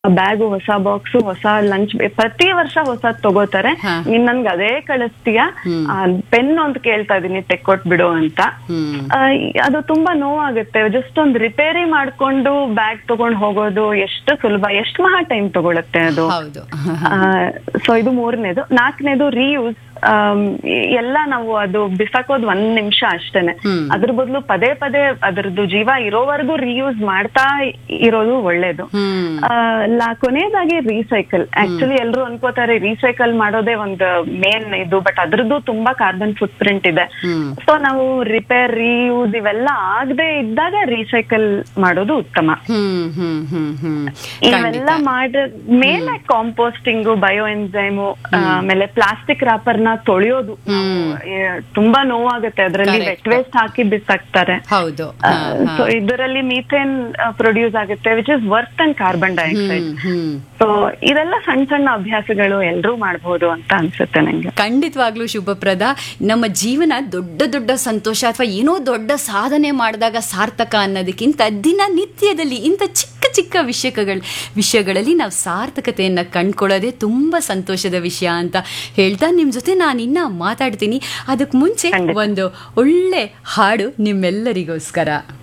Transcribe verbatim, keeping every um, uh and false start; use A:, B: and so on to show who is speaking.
A: Bag, ಹೊಸ box, ಹೊಸ lunch, ಪ್ರತಿ ವರ್ಷ ಹೊಸದ್ ತಗೋತಾರೆ.
B: ಹಾ.
A: ನೀನ್ ನನ್ಗೆ ಅದೇ ಕಳಿಸ್ತೀಯ, ಪೆನ್ ಅಂತ ಕೇಳ್ತಾ ಇದೀನಿ ತೆಕ್ಕೊಟ್ಬಿಡು ಅಂತ. ಆ, ಅದು ತುಂಬಾ ನೋವಾಗುತ್ತೆ. ಜಸ್ಟ್ ಒಂದ್ ರಿಪೇರಿ ಮಾಡ್ಕೊಂಡು ಬ್ಯಾಗ್ ತಗೊಂಡ್ ಹೋಗೋದು ಎಷ್ಟು ಸುಲಭ, ಎಷ್ಟು ಮಹಾ ಟೈಮ್ ತಗೊಳುತ್ತೆ ಅದು.
B: ಹೌದು.
A: ಸೊ ಇದು ಮೂರನೇದು. ನಾಲ್ಕನೇದು ರೀಯೂಸ್. ಎಲ್ಲ ನಾವು ಅದು ಬಿಸಾಕೋದ್ ಒಂದ್ ನಿಮಿಷ ಅಷ್ಟೇನೆ. ಅದ್ರ ಬದಲು ಪದೇ ಪದೇ ಅದ್ರದ್ದು ಜೀವ ಇರೋವರೆಗೂ ರೀಯೂಸ್ ಮಾಡ್ತಾ ಇರೋದು ಒಳ್ಳೇದು. ಕೊನೆಯದಾಗಿ ರೀಸೈಕಲ್. ಆಕ್ಚುಲಿ ಎಲ್ರು ಅನ್ಕೋತಾರೆ ರೀಸೈಕಲ್ ಮಾಡೋದೇ ಒಂದು ಮೇನ್ ಇದು, ಬಟ್ ಅದ್ರದ್ದು ತುಂಬಾ ಕಾರ್ಬನ್ ಫುಟ್ ಪ್ರಿಂಟ್ ಇದೆ. ಸೊ ನಾವು ರಿಪೇರ್, ರೀಯೂಸ್ ಇವೆಲ್ಲ ಆಗದೆ ಇದ್ದಾಗ ರೀಸೈಕಲ್ ಮಾಡೋದು ಉತ್ತಮ. ಇವೆಲ್ಲ ಮಾಡ ಮೇಲೆ ಕಾಂಪೋಸ್ಟಿಂಗು, ಬಯೋ ಎನ್ಸೈಮು, ಆಮೇಲೆ ಪ್ಲಾಸ್ಟಿಕ್ ರಾಪರ್ ನ ತೊಳೆಯೋದು. ತುಂಬಾ ನೋವಾಗುತ್ತೆ, ಅದರಲ್ಲಿ ವೆಟ್ ವೇಸ್ಟ್ ಹಾಕಿ ಬಿಸಾಕ್ತಾರೆ.
B: ಹೌದು.
A: ಸೊ ಇದರಲ್ಲಿ ಮೀಥೇನ್ ಪ್ರೊಡ್ಯೂಸ್ ಆಗುತ್ತೆ, which is verse and carbon dioxide. So ಇದೆಲ್ಲ ಸಣ್ಣ ಸಣ್ಣ ಅಭ್ಯಾಸಗಳು ಎಲ್ರೂ ಮಾಡಬಹುದು ಅಂತ ಅನ್ಸುತ್ತೆ ನಂಗೆ.
B: ಖಂಡಿತವಾಗ್ಲೂ ಶುಭಪ್ರದ. ನಮ್ಮ ಜೀವನ ದೊಡ್ಡ ದೊಡ್ಡ ಸಂತೋಷ ಅಥವಾ ಏನೋ ದೊಡ್ಡ ಸಾಧನೆ ಮಾಡಿದಾಗ ಸಾರ್ಥಕ ಅನ್ನೋದಕ್ಕಿಂತ ದಿನನಿತ್ಯದಲ್ಲಿ ಇಂಥ ಚಿಕ್ಕ ಚಿಕ್ಕ ವಿಷಯಗಳು ವಿಷಯಗಳಲ್ಲಿ ನಾವು ಸಾರ್ಥಕತೆಯನ್ನ ಕಂಡ್ಕೊಳ್ಳೋದೇ ತುಂಬಾ ಸಂತೋಷದ ವಿಷಯ ಅಂತ ಹೇಳ್ತಾ ನಿಮ್ ಜೊತೆ ನಾನು ಇನ್ನ ಮಾತಾಡ್ತೀನಿ. ಅದಕ್ಕೆ ಮುಂಚೆ ಒಂದು ಒಳ್ಳೆ ಹಾಡು ನಿಮ್ಮೆಲ್ಲರಿಗೋಸ್ಕರ.